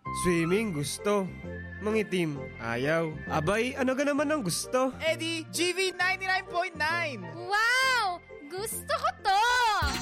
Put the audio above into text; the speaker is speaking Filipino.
Swimming gusto. Mangitim, ayaw. Abay, ano ka naman ang gusto? Eddie, GV 99.9! Wow! Gusto ko